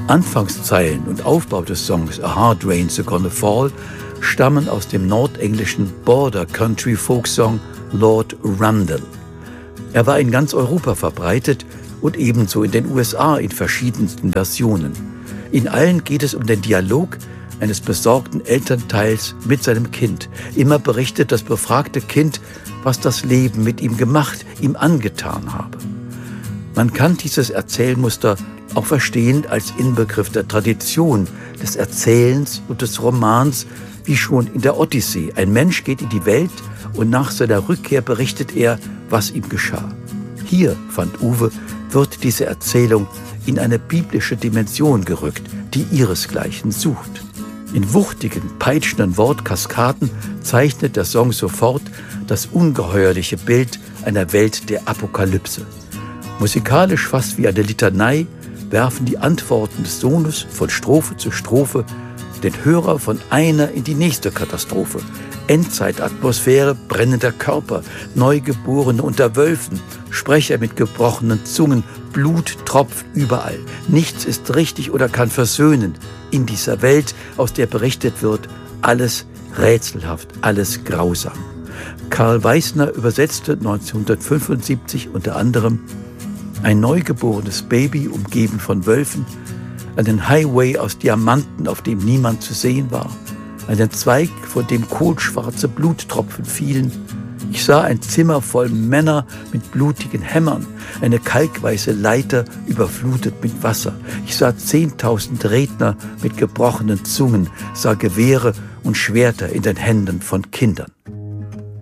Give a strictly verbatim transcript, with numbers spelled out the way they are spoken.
Anfangszeilen und Aufbau des Songs A Hard Rain's Gonna Fall stammen aus dem nordenglischen Border Country Folksong Lord Rundle. Er war in ganz Europa verbreitet und ebenso in den U S A in verschiedensten Versionen. In allen geht es um den Dialog eines besorgten Elternteils mit seinem Kind. Immer berichtet das befragte Kind, was das Leben mit ihm gemacht, ihm angetan habe. Man kann dieses Erzählmuster auch verstehen als Inbegriff der Tradition, des Erzählens und des Romans, wie schon in der Odyssee. Ein Mensch geht in die Welt und nach seiner Rückkehr berichtet er, was ihm geschah. Hier, fand Uwe, wird diese Erzählung in eine biblische Dimension gerückt, die ihresgleichen sucht. In wuchtigen, peitschenden Wortkaskaden zeichnet der Song sofort das ungeheuerliche Bild einer Welt der Apokalypse. Musikalisch fast wie eine Litanei werfen die Antworten des Sohnes von Strophe zu Strophe den Hörer von einer in die nächste Katastrophe. Endzeitatmosphäre, brennender Körper, Neugeborene unter Wölfen, Sprecher mit gebrochenen Zungen, Blut tropft überall. Nichts ist richtig oder kann versöhnen. In dieser Welt, aus der berichtet wird, alles rätselhaft, alles grausam. Karl Weissner übersetzte neunzehnhundertfünfundsiebzig unter anderem: Ein neugeborenes Baby, umgeben von Wölfen, einen Highway aus Diamanten, auf dem niemand zu sehen war, einen Zweig, von dem kohlschwarze Bluttropfen fielen. Ich sah ein Zimmer voll Männer mit blutigen Hämmern, eine kalkweiße Leiter überflutet mit Wasser. Ich sah zehntausend Redner mit gebrochenen Zungen, sah Gewehre und Schwerter in den Händen von Kindern.